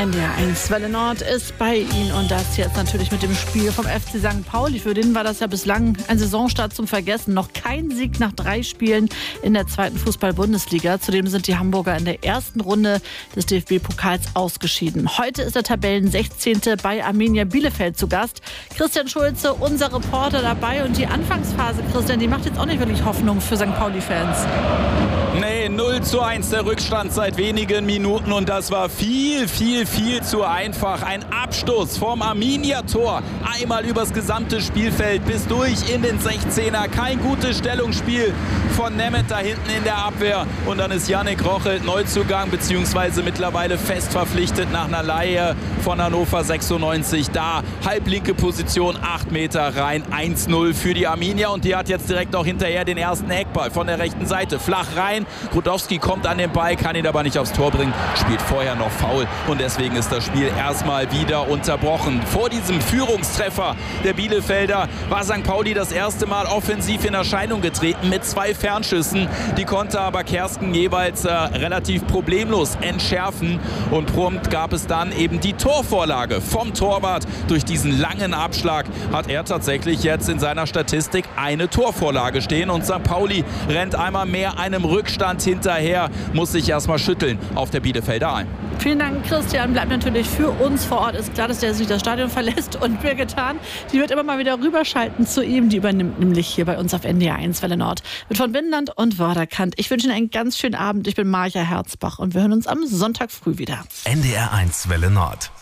NDR 1 Welle Nord ist bei Ihnen und das jetzt natürlich mit dem Spiel vom FC St. Pauli. Für den war das ja bislang ein Saisonstart zum Vergessen. Noch kein Sieg nach 3 Spielen in der 2. Fußball-Bundesliga. Zudem sind die Hamburger in der ersten Runde des DFB-Pokals ausgeschieden. Heute ist der Tabellen 16. bei Arminia Bielefeld zu Gast. Christian Schulze, unser Reporter, dabei. Und die Anfangsphase, Christian, die macht jetzt auch nicht wirklich Hoffnung für St. Pauli-Fans. Nee, 0:1 der Rückstand seit wenigen Minuten und das war viel zu einfach. Ein Abstoß vom Arminia-Tor. Einmal übers gesamte Spielfeld bis durch in den 16er. Kein gutes Stellungsspiel von Nemeth da hinten in der Abwehr. Und dann ist Yannick Rochelt Neuzugang bzw. mittlerweile fest verpflichtet nach einer Leihe von Hannover 96. Da halblinke Position, 8 Meter rein, 1:0 für die Arminia. Und die hat jetzt direkt auch hinterher den ersten Eckball von der rechten Seite. Flach rein. Grudowski kommt an den Ball, kann ihn aber nicht aufs Tor bringen. Spielt vorher noch faul. Und deswegen ist das Spiel erstmal wieder unterbrochen. Vor diesem Führungstreffer der Bielefelder war St. Pauli das erste Mal offensiv in Erscheinung getreten mit 2 Fernschüssen. Die konnte aber Kersten jeweils relativ problemlos entschärfen. Und prompt gab es dann eben die Torvorlage vom Torwart. Durch diesen langen Abschlag hat er tatsächlich jetzt in seiner Statistik eine Torvorlage stehen. Und St. Pauli rennt einmal mehr einem Rückstand hinterher, muss sich erstmal schütteln auf der Bielefelder Alm. Vielen Dank, Christian. Bleibt natürlich für uns vor Ort. Ist klar, dass der sich das Stadion verlässt. Und Birgit Hahn, die wird immer mal wieder rüberschalten zu ihm. Die übernimmt nämlich hier bei uns auf NDR 1 Welle Nord. Wird von Binnenland und Vorderkant. Ich wünsche Ihnen einen ganz schönen Abend. Ich bin Marja Herzbach und wir hören uns am Sonntag früh wieder. NDR 1 Welle Nord.